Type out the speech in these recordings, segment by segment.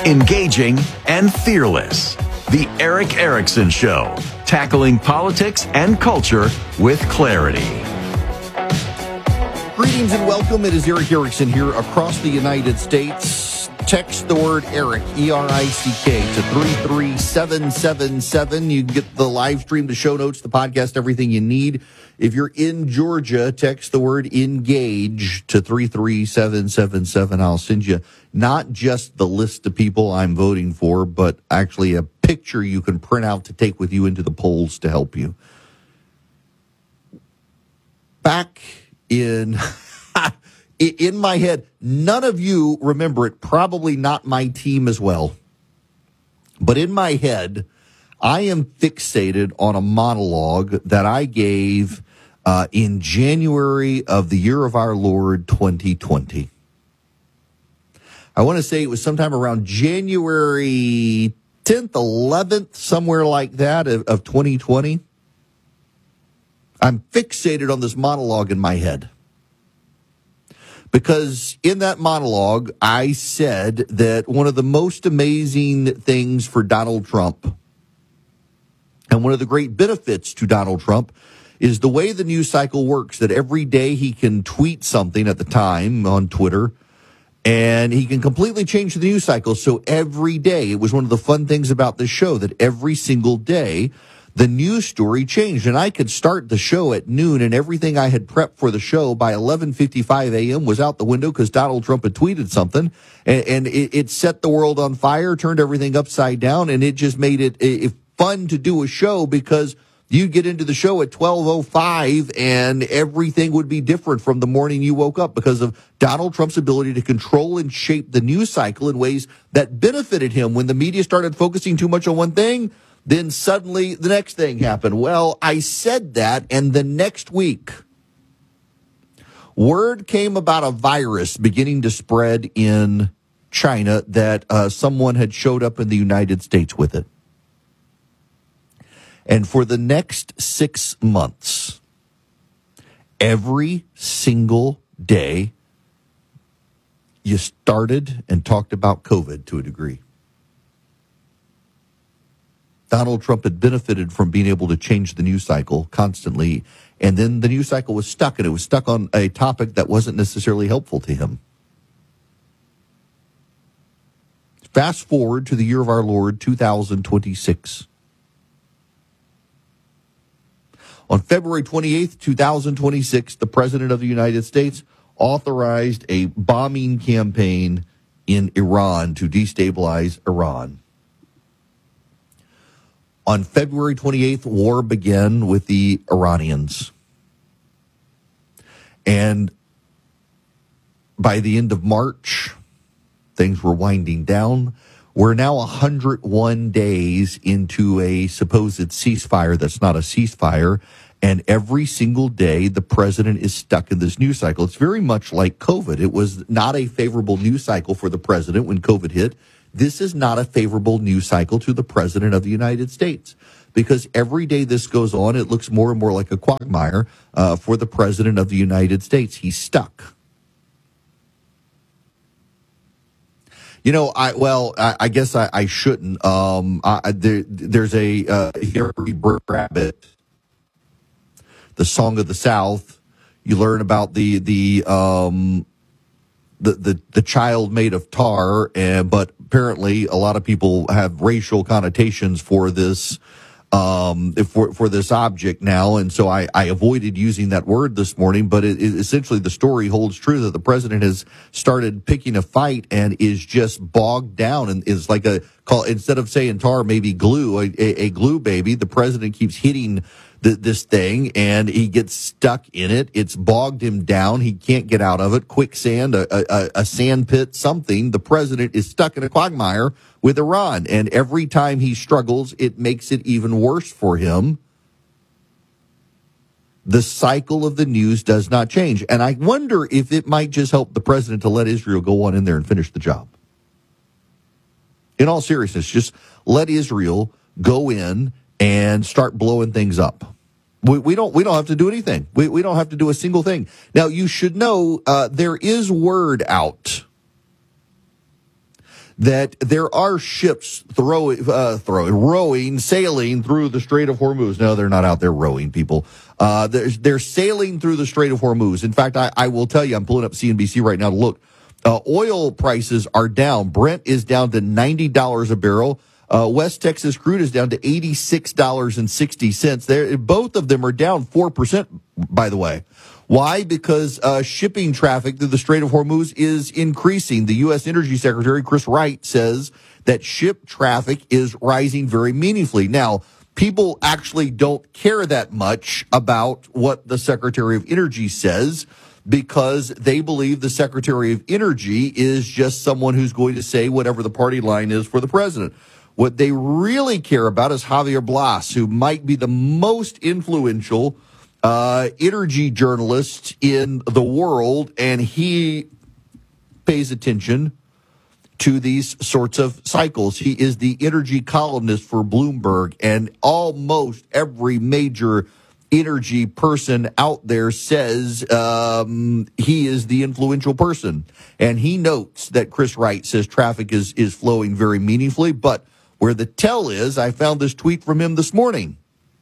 engaging, and fearless. The Erick Erickson Show, tackling politics and culture with clarity. Greetings and welcome. It is Erick Erickson here across the United States. Text the word Erick, E-R-I-C-K, to 33777. You can get the live stream, the show notes, the podcast, everything you need. If you're in Georgia, text the word engage to 33777. I'll send you not just the list of people I'm voting for, but actually a picture you can print out to take with you into the polls to help you. Back in my head, none of you remember it, probably not my team as well. But in my head, I am fixated on a monologue that I gave in January of the year of our Lord 2020. I want to say it was sometime around January 10th, 11th, somewhere like that of 2020. I'm fixated on this monologue in my head. Because in that monologue, I said that one of the most amazing things for Donald Trump and one of the great benefits to Donald Trump is the way the news cycle works, that every day he can tweet something at the time on Twitter, and he can completely change the news cycle. So every day, it was one of the fun things about this show, that every single day, the news story changed, and I could start the show at noon, and everything I had prepped for the show by 11:55 a.m. was out the window because Donald Trump had tweeted something, and it set the world on fire, turned everything upside down, and it just made it fun to do a show because you'd get into the show at 12:05, and everything would be different from the morning you woke up because of Donald Trump's ability to control and shape the news cycle in ways that benefited him. When the media started focusing too much on one thing, then suddenly the next thing happened. Well, I said that, and the next week, word came about a virus beginning to spread in China that someone had showed up in the United States with it. And for the next 6 months, every single day, you started and talked about COVID to a degree. Donald Trump had benefited from being able to change the news cycle constantly, and then the news cycle was stuck, and it was stuck on a topic that wasn't necessarily helpful to him. Fast forward to the year of our Lord, 2026. On February 28th, 2026, the President of the United States authorized a bombing campaign in Iran to destabilize Iran. On February 28th, war began with the Iranians. And by the end of March, things were winding down. We're now 101 days into a supposed ceasefire that's not a ceasefire. And every single day, the president is stuck in this news cycle. It's very much like COVID. It was not a favorable news cycle for the president when COVID hit. This is not a favorable news cycle to the president of the United States, because every day this goes on, it looks more and more like a quagmire for the president of the United States. He's stuck. You know, I guess I shouldn't. There's a Harry Rabbit, the Song of the South. You learn about the child made of tar, but apparently a lot of people have racial connotations for this for this object now, and so I avoided using that word this morning. But essentially, the story holds true that the president has started picking a fight and is just bogged down, and is like instead of saying tar, maybe glue, a glue baby. The president keeps hitting this thing, and he gets stuck in it. It's bogged him down. He can't get out of it. Quicksand, a sand pit, something. The president is stuck in a quagmire with Iran, and every time he struggles, it makes it even worse for him. The cycle of the news does not change, and I wonder if it might just help the president to let Israel go on in there and finish the job. In all seriousness, just let Israel go in and start blowing things up. We don't have to do anything. We don't have to do a single thing. Now, you should know there is word out that there are ships sailing through the Strait of Hormuz. No, they're not out there rowing, people. They're sailing through the Strait of Hormuz. In fact, I will tell you, I'm pulling up CNBC right now to look. Oil prices are down. Brent is down to $90 a barrel. West Texas crude is down to $86.60. Both of them are down 4%, by the way. Why? Because shipping traffic through the Strait of Hormuz is increasing. The U.S. Energy Secretary, Chris Wright, says that ship traffic is rising very meaningfully. Now, people actually don't care that much about what the Secretary of Energy says because they believe the Secretary of Energy is just someone who's going to say whatever the party line is for the president. What they really care about is Javier Blas, who might be the most influential energy journalist in the world, and he pays attention to these sorts of cycles. He is the energy columnist for Bloomberg, and almost every major energy person out there says he is the influential person. And he notes that Chris Wright says traffic is flowing very meaningfully, but where the tell is, I found this tweet from him this morning.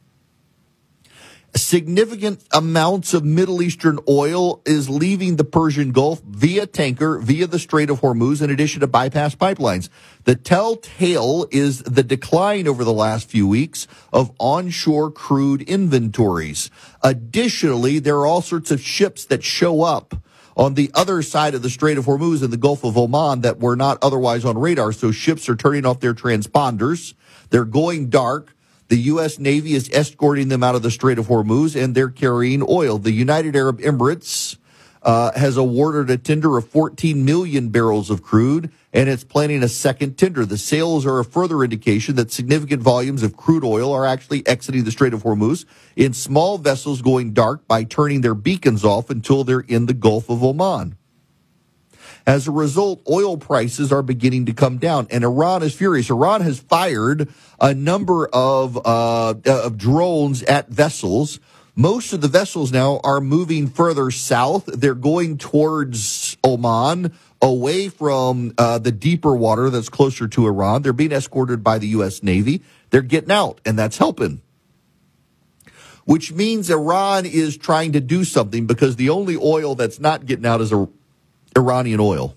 Significant amounts of Middle Eastern oil is leaving the Persian Gulf via tanker, via the Strait of Hormuz, in addition to bypass pipelines. The telltale is the decline over the last few weeks of onshore crude inventories. Additionally, there are all sorts of ships that show up on the other side of the Strait of Hormuz in the Gulf of Oman that were not otherwise on radar. So ships are turning off their transponders. They're going dark. The U.S. Navy is escorting them out of the Strait of Hormuz, and they're carrying oil. The United Arab Emirates has awarded a tender of 14 million barrels of crude, and it's planning a second tender. The sales are a further indication that significant volumes of crude oil are actually exiting the Strait of Hormuz in small vessels going dark by turning their beacons off until they're in the Gulf of Oman. As a result, oil prices are beginning to come down, and Iran is furious. Iran has fired a number of drones at vessels. Most of the vessels now are moving further south. They're going towards Oman, away from the deeper water that's closer to Iran. They're being escorted by the U.S. Navy. They're getting out, and that's helping. Which means Iran is trying to do something because the only oil that's not getting out is Iranian oil.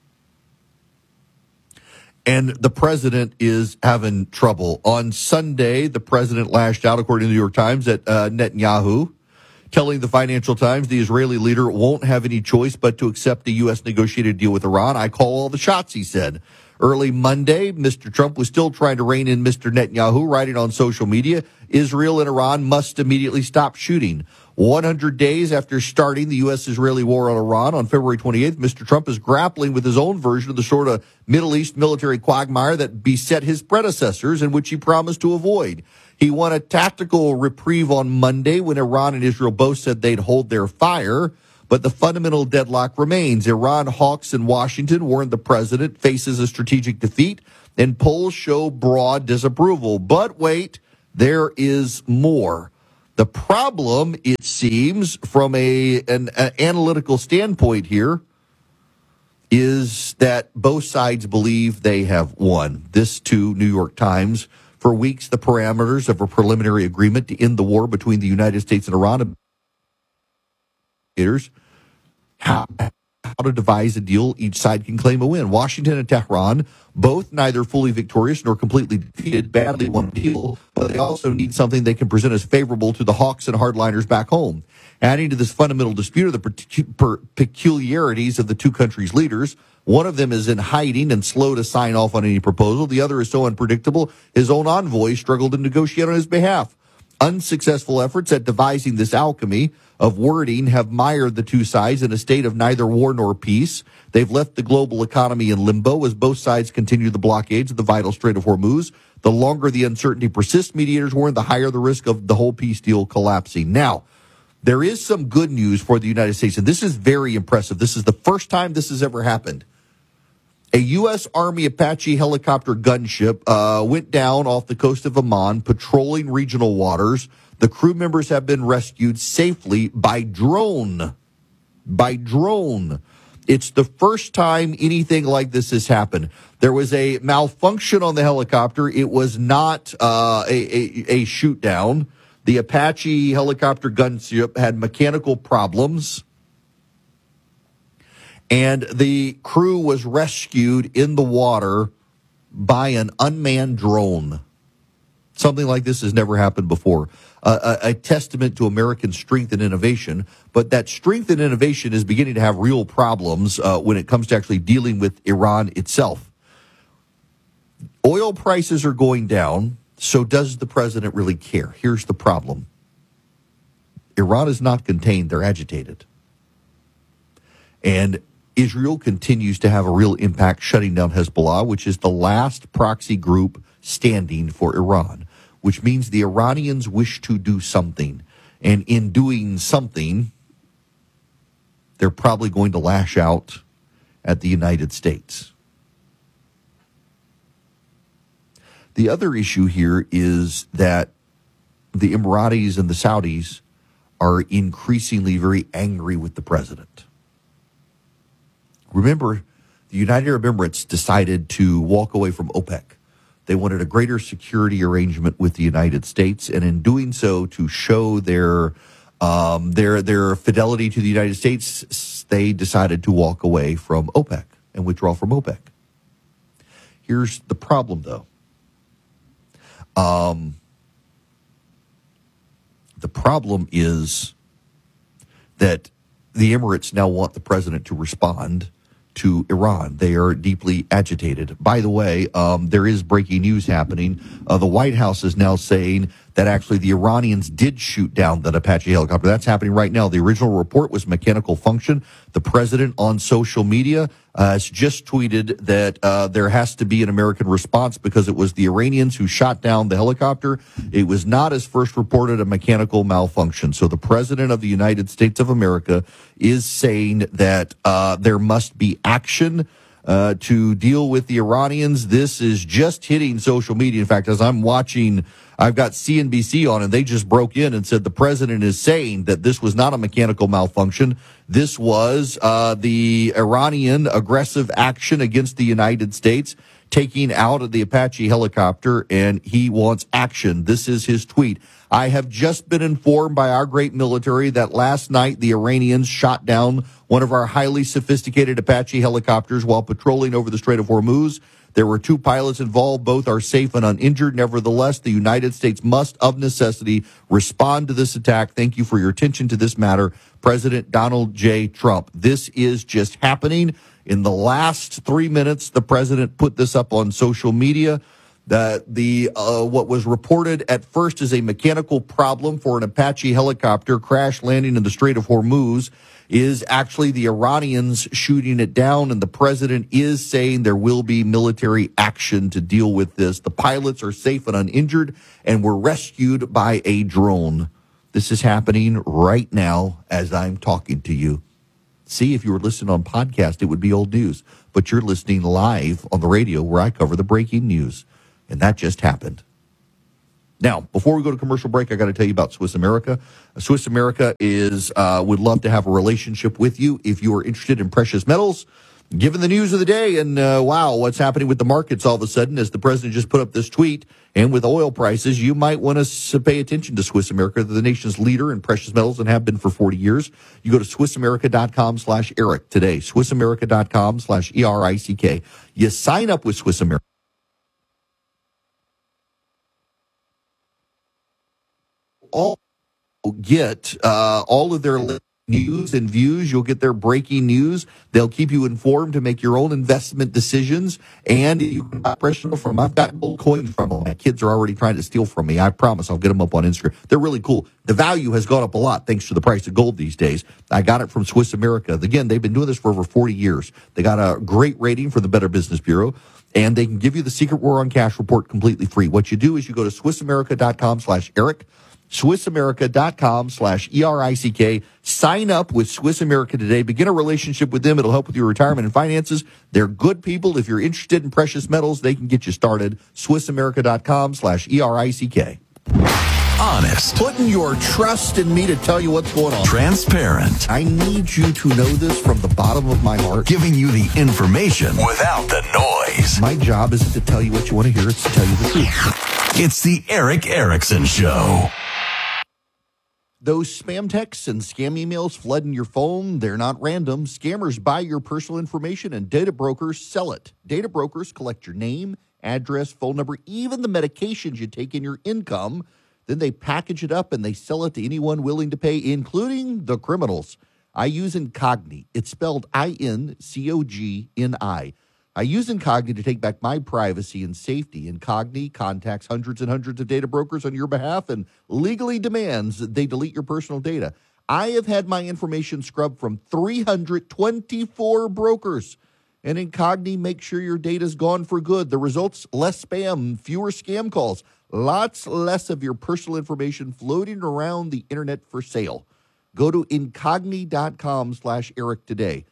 And the president is having trouble. On Sunday, the president lashed out, according to the New York Times, at Netanyahu, telling the Financial Times the Israeli leader won't have any choice but to accept the U.S. negotiated deal with Iran. I call all the shots, he said. Early Monday, Mr. Trump was still trying to rein in Mr. Netanyahu, writing on social media, Israel and Iran must immediately stop shooting. 100 days after starting the U.S.-Israeli war on Iran on February 28th, Mr. Trump is grappling with his own version of the sort of Middle East military quagmire that beset his predecessors and which he promised to avoid. He won a tactical reprieve on Monday when Iran and Israel both said they'd hold their fire, but the fundamental deadlock remains. Iran hawks in Washington warned the president faces a strategic defeat, and polls show broad disapproval. But wait, there is more. The problem, it seems, from an analytical standpoint here, is that both sides believe they have won. This, too, New York Times. For weeks, the parameters of a preliminary agreement to end the war between the United States and Iran. How to devise a deal each side can claim a win. Washington and Tehran, both neither fully victorious nor completely defeated, badly won a deal, but they also need something they can present as favorable to the hawks and hardliners back home. Adding to this fundamental dispute are the peculiarities of the two countries' leaders. One of them is in hiding and slow to sign off on any proposal. The other is so unpredictable, his own envoy struggled to negotiate on his behalf. Unsuccessful efforts at devising this alchemy of wording have mired the two sides in a state of neither war nor peace. They've left the global economy in limbo as both sides continue the blockades of the vital Strait of Hormuz. The longer the uncertainty persists, mediators warn, the higher the risk of the whole peace deal collapsing. Now, there is some good news for the United States, and this is very impressive. This is the first time this has ever happened. A U.S. Army Apache helicopter gunship went down off the coast of Oman, patrolling regional waters. The crew members have been rescued safely by drone. It's the first time anything like this has happened. There was a malfunction on the helicopter. It was not a shoot down. The Apache helicopter gunship had mechanical problems, and the crew was rescued in the water by an unmanned drone. Something like this has never happened before. A testament to American strength and innovation, but that strength and innovation is beginning to have real problems when it comes to actually dealing with Iran itself. Oil prices are going down, so does the president really care? Here's the problem. Iran is not contained, they're agitated. And Israel continues to have a real impact shutting down Hezbollah, which is the last proxy group standing for Iran, which means the Iranians wish to do something. And in doing something, they're probably going to lash out at the United States. The other issue here is that the Emiratis and the Saudis are increasingly very angry with the president. Remember, the United Arab Emirates decided to walk away from OPEC. They wanted a greater security arrangement with the United States, and in doing so, to show their fidelity to the United States, they decided to walk away from OPEC and withdraw from OPEC. Here's the problem, though. The problem is that the Emirates now want the president to respond to Iran. They are deeply agitated. By the way, there is breaking news happening. The White House is now saying that actually the Iranians did shoot down that Apache helicopter. That's happening right now. The original report was mechanical function. The president on social media has just tweeted that there has to be an American response because it was the Iranians who shot down the helicopter. It was not, as first reported, a mechanical malfunction. So the president of the United States of America is saying that there must be action to deal with the Iranians. This is just hitting social media. In fact, as I'm watching, I've got CNBC on, and they just broke in and said the president is saying that this was not a mechanical malfunction. This was the Iranian aggressive action against the United States, taking out of the Apache helicopter, and he wants action. This is his tweet. I have just been informed by our great military that last night the Iranians shot down one of our highly sophisticated Apache helicopters while patrolling over the Strait of Hormuz. There were 2 pilots involved. Both are safe and uninjured. Nevertheless, the United States must, of necessity, respond to this attack. Thank you for your attention to this matter, President Donald J. Trump. This is just happening. In the last 3 minutes, the president put this up on social media. That what was reported at first as a mechanical problem for an Apache helicopter crash landing in the Strait of Hormuz is actually the Iranians shooting it down, and the president is saying there will be military action to deal with this. The pilots are safe and uninjured and were rescued by a drone. This is happening right now as I'm talking to you. See, if you were listening on podcast, it would be old news, but you're listening live on the radio where I cover the breaking news, and that just happened. Now, before we go to commercial break, I got to tell you about Swiss America. Swiss America would love to have a relationship with you if you are interested in precious metals. Given the news of the day and, wow, what's happening with the markets all of a sudden as the president just put up this tweet, and with oil prices, you might want to pay attention to Swiss America. They're the nation's leader in precious metals and have been for 40 years. You go to SwissAmerica.com/Eric today, SwissAmerica.com/ERICK. You sign up with Swiss America. Get all of their news and views. You'll get their breaking news. They'll keep you informed to make your own investment decisions. And you can buy precious from. I've got gold coins from them. My kids are already trying to steal from me. I promise I'll get them up on Instagram. They're really cool. The value has gone up a lot thanks to the price of gold these days. I got it from Swiss America. Again, they've been doing this for over 40 years. They got a great rating from the Better Business Bureau. And they can give you the Secret War on Cash report completely free. What you do is you go to SwissAmerica.com/Eric. SwissAmerica.com/ERICK. Sign up with Swiss America today. Begin a relationship with them. It'll help with your retirement and finances. They're good people. If you're interested in precious metals, they can get you started. SwissAmerica.com/ERICK. Honest. Putting your trust in me to tell you what's going on. Transparent. I need you to know this from the bottom of my heart. Giving you the information without the noise. My job isn't to tell you what you want to hear, it's to tell you the truth. It's the Eric Erickson Show. Those spam texts and scam emails flooding your phone, they're not random. Scammers buy your personal information and data brokers sell it. Data brokers collect your name, address, phone number, even the medications you take in your income. Then they package it up and they sell it to anyone willing to pay, including the criminals. I use Incogni. It's spelled I-N-C-O-G-N-I. I use Incogni to take back my privacy and safety. Incogni contacts hundreds and hundreds of data brokers on your behalf and legally demands that they delete your personal data. I have had my information scrubbed from 324 brokers. And Incogni makes sure your data is gone for good. The results, less spam, fewer scam calls, lots less of your personal information floating around the internet for sale. Go to Incogni.com/Eric today.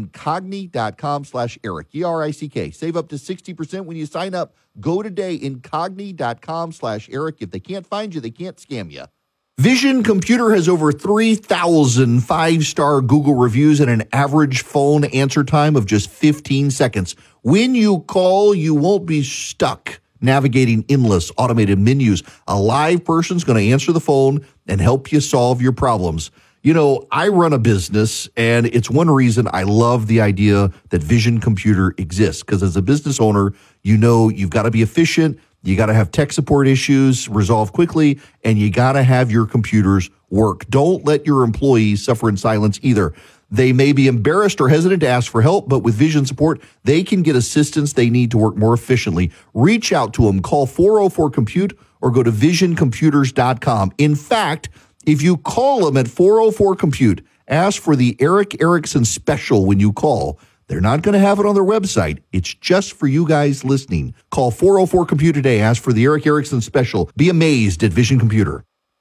Incogni.com/Eric, E-R-I-C-K. Save up to 60% when you sign up. Go today, Incogni.com/Eric. If they can't find you, they can't scam you. Vision Computer has over 3,000 five-star Google reviews and an average phone answer time of just 15 seconds. When you call, you won't be stuck navigating endless automated menus. A live person's going to answer the phone and help you solve your problems. You know, I run a business, and it's one reason I love the idea that Vision Computer exists, because as a business owner, you know you've got to be efficient, you got to have tech support issues resolved quickly, and you got to have your computers work. Don't let your employees suffer in silence either. They may be embarrassed or hesitant to ask for help, but with Vision support, they can get assistance they need to work more efficiently. Reach out to them. Call 404-COMPUTE or go to visioncomputers.com. In fact, if you call them at 404-COMPUTE, ask for the Eric Erickson special when you call. They're not going to have it on their website. It's just for you guys listening. Call 404-COMPUTE today. Ask for the Eric Erickson special. Be amazed at Vision Computer.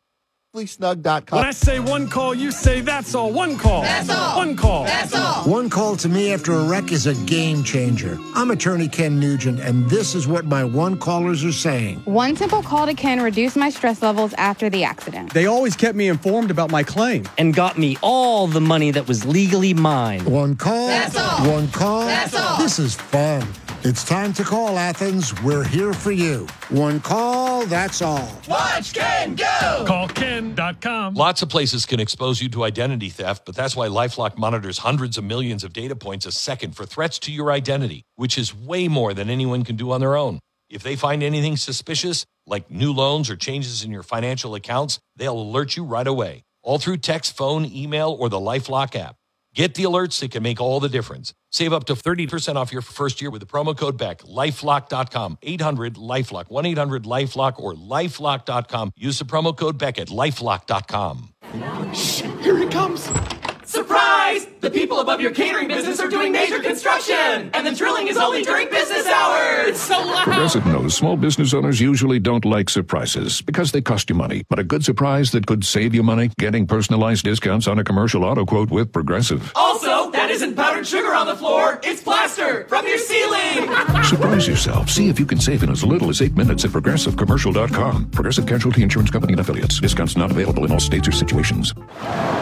Snug.com. When I say one call, you say that's all. One call. That's all. One call. That's all. One call to me after a wreck is a game changer. I'm attorney Ken Nugent, and this is what my one callers are saying. One simple call to Ken reduced my stress levels after the accident. They always kept me informed about my claim. And got me all the money that was legally mine. One call. That's all. One call. That's all. This is fun. It's time to call, Athens. We're here for you. One call, that's all. Watch Ken go! Call Ken.com. Lots of places can expose you to identity theft, but that's why LifeLock monitors hundreds of millions of data points a second for threats to your identity, which is way more than anyone can do on their own. If they find anything suspicious, like new loans or changes in your financial accounts, they'll alert you right away, all through text, phone, email, or the LifeLock app. Get the alerts that can make all the difference. Save up to 30% off your first year with the promo code BECK. LifeLock.com. 800-LifeLock. 1-800-LifeLock or LifeLock.com. Use the promo code BECK at LifeLock.com. Shh, here it comes. Surprise! The people above your catering business are doing major construction, and the drilling is only during business hours. It's so loud. Progressive knows small business owners usually don't like surprises because they cost you money. But a good surprise that could save you money, getting personalized discounts on a commercial auto quote with Progressive. Also, that isn't powdered sugar on the floor. It's plaster from your ceiling. Surprise yourself. See if you can save in as little as 8 minutes at ProgressiveCommercial.com. Progressive Casualty Insurance Company and Affiliates. Discounts not available in all states or situations.